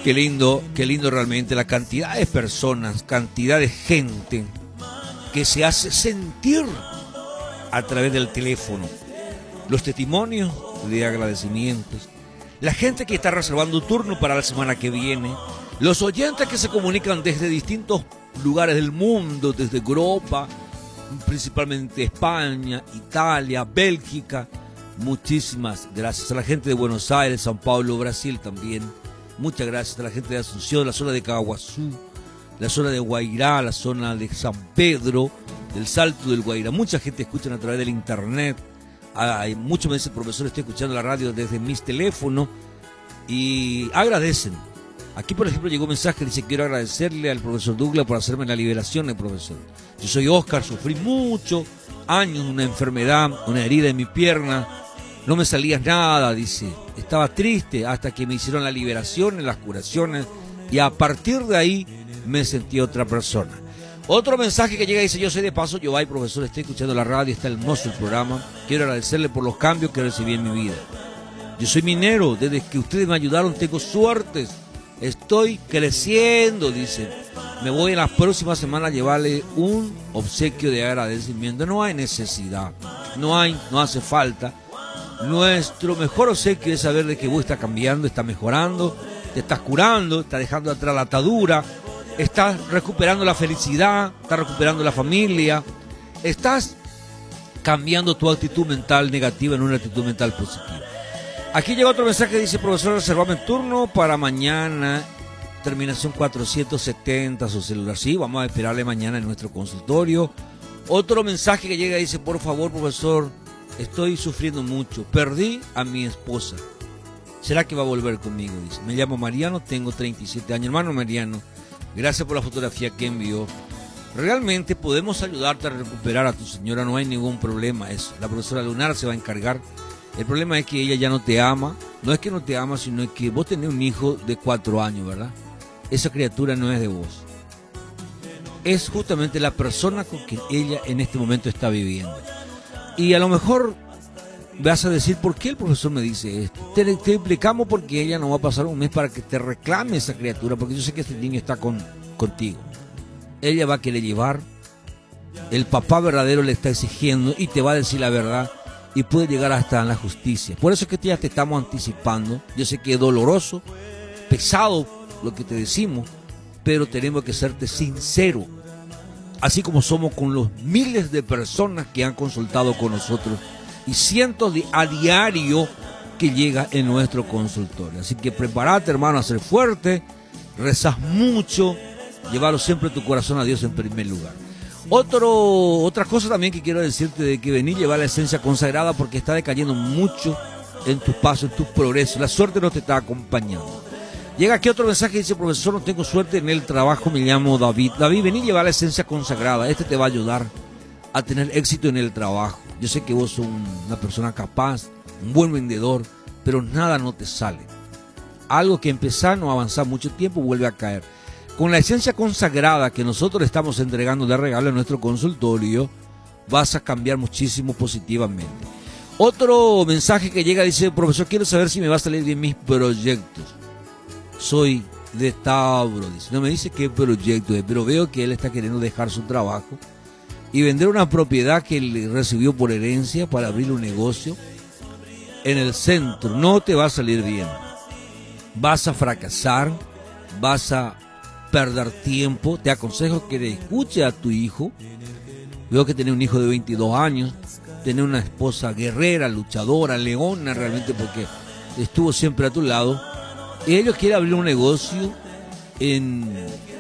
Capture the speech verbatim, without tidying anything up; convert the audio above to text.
Qué lindo, qué lindo realmente la cantidad de personas, cantidad de gente que se hace sentir a través del teléfono. Los testimonios de agradecimientos, la gente que está reservando turno para la semana que viene, los oyentes que se comunican desde distintos lugares del mundo, desde Europa, principalmente España, Italia, Bélgica. Muchísimas gracias a la gente de Buenos Aires, São Paulo, Brasil también. Muchas gracias a la gente de Asunción, la zona de Caguazú, la zona de Guairá, la zona de San Pedro, del Salto del Guairá. Mucha gente escucha a través del internet. Hay muchos me dicen, profesor, estoy escuchando la radio desde mis teléfonos y agradecen. Aquí, por ejemplo, llegó un mensaje, dice, quiero agradecerle al profesor Douglas por hacerme la liberación del profesor. Yo soy Oscar, sufrí muchos años una enfermedad, una herida en mi pierna, no me salía nada, dice. Estaba triste hasta que me hicieron la liberación, las curaciones, y a partir de ahí me sentí otra persona. Otro mensaje que llega dice, yo soy de Paso, yo voy, profesor, estoy escuchando la radio, está hermoso el programa, quiero agradecerle por los cambios que recibí en mi vida. Yo soy minero, desde que ustedes me ayudaron tengo suertes, estoy creciendo, dice. Me voy en las próximas semanas a llevarle un obsequio de agradecimiento. No hay necesidad, no hay, no hace falta. Nuestro mejor obsequio es saber de que vos estás cambiando, estás mejorando, te estás curando, estás dejando atrás la atadura, estás recuperando la felicidad, estás recuperando la familia, estás cambiando tu actitud mental negativa en una actitud mental positiva. Aquí llega otro mensaje que dice, profesor, reservame turno para mañana, terminación cuatrocientos setenta, su celular. Sí, vamos a esperarle mañana en nuestro consultorio. Otro mensaje que llega dice, por favor, profesor, estoy sufriendo mucho, perdí a mi esposa. ¿Será que va a volver conmigo? Dice, me llamo Mariano, tengo treinta y siete años. Hermano Mariano, gracias por la fotografía que envió. Realmente podemos ayudarte a recuperar a tu señora, no hay ningún problema eso. La profesora Lunar se va a encargar. El problema es que ella ya no te ama. No es que no te ama, sino que vos tenés un hijo de cuatro años, ¿verdad? Esa criatura no es de vos. Es justamente la persona con quien ella en este momento está viviendo. Y a lo mejor vas a decir, ¿por qué el profesor me dice esto? Te, te explicamos porque ella no va a pasar un mes para que te reclame esa criatura, porque yo sé que este niño está con, contigo. Ella va a querer llevar, el papá verdadero le está exigiendo y te va a decir la verdad y puede llegar hasta la justicia. Por eso es que ya te estamos anticipando. Yo sé que es doloroso, pesado lo que te decimos, pero tenemos que serte sincero, así como somos con los miles de personas que han consultado con nosotros y cientos de, a diario que llega en nuestro consultorio. Así que prepárate, hermano, a ser fuerte, rezas mucho, llevarlo siempre tu corazón a Dios en primer lugar. Otro, otra cosa también que quiero decirte de que vení a llevar la esencia consagrada porque está decayendo mucho en tus pasos, en tus progresos. La suerte no te está acompañando. Llega aquí otro mensaje que dice, profesor, no tengo suerte en el trabajo, me llamo David. David, vení a llevar la esencia consagrada, este te va a ayudar a tener éxito en el trabajo. Yo sé que vos sos una persona capaz, un buen vendedor, pero nada no te sale. Algo que empezar, no avanzar mucho tiempo, vuelve a caer. Con la esencia consagrada que nosotros estamos entregando de regalo en nuestro consultorio, vas a cambiar muchísimo positivamente. Otro mensaje que llega dice, profesor, quiero saber si me va a salir bien mis proyectos. Soy de Tauro, dice. No me dice qué proyecto es, pero veo que él está queriendo dejar su trabajo y vender una propiedad que él recibió por herencia para abrir un negocio en el centro. No te va a salir bien. Vas a fracasar, vas a perder tiempo. Te aconsejo que le escuche a tu hijo. Veo que tiene un hijo de veintidós años, tiene una esposa guerrera, luchadora, leona realmente, porque estuvo siempre a tu lado. Ellos quieren abrir un negocio en